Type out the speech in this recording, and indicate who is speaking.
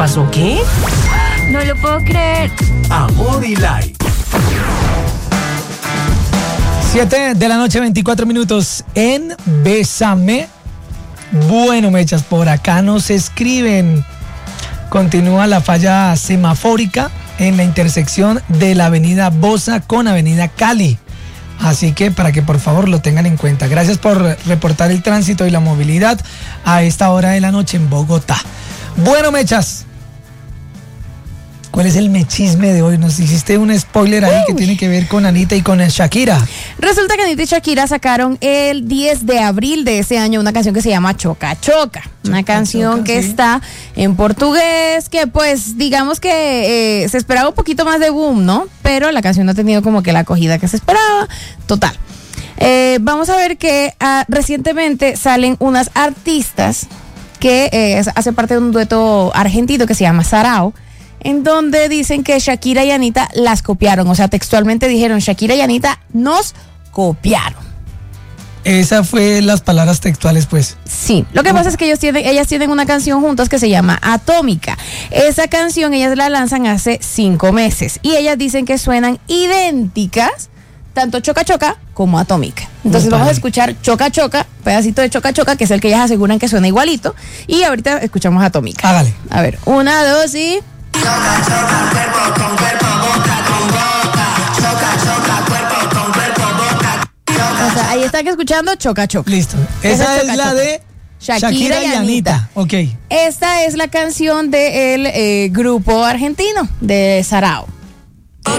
Speaker 1: ¿Pasó qué?
Speaker 2: No lo puedo creer.
Speaker 3: Amor y Light.
Speaker 4: 7:24 en Bésame. Bueno, mechas, por acá nos escriben. Continúa la falla semafórica en la intersección de la avenida Bosa con avenida Cali. Así que para que por favor lo tengan en cuenta. Gracias por reportar el tránsito y la movilidad a esta hora de la noche en Bogotá. Bueno, mechas, ¿cuál es el mechisme de hoy? Nos hiciste un spoiler ahí que tiene que ver con Anita y con Shakira.
Speaker 2: Resulta que Anita y Shakira sacaron el 10 de abril de ese año una canción que se llama Choca Choca. Una canción que está en portugués, que pues digamos que se esperaba un poquito más de boom, ¿no? Pero la canción no ha tenido como que la acogida que se esperaba. Total. Vamos a ver que recientemente salen unas artistas que hace parte de un dueto argentino que se llama Sarao, en donde dicen que Shakira y Anita las copiaron. O sea, textualmente dijeron, Shakira y Anita nos copiaron.
Speaker 4: Esas fue las palabras textuales, pues.
Speaker 2: Sí, lo que pasa es que ellas tienen una canción juntas que se llama Atómica. Esa canción ellas la lanzan hace 5 meses y ellas dicen que suenan idénticas, tanto Choca Choca como Atómica. Entonces vamos a escuchar Choca Choca, pedacito de Choca Choca, que es el que ellas aseguran que suena igualito, y ahorita escuchamos Atómica.
Speaker 4: Hágale.
Speaker 2: A ver, 1, 2 y...
Speaker 5: Choca, choca, cuerpo con cuerpo, boca con boca. Choca, choca, cuerpo con cuerpo, boca.
Speaker 2: O sea, ahí están escuchando Choca Choca.
Speaker 4: Listo. Esa es
Speaker 2: Choca
Speaker 4: la
Speaker 2: Choca.
Speaker 4: de Shakira y Anita. Ok.
Speaker 2: Esta es la canción del grupo argentino de Sarao.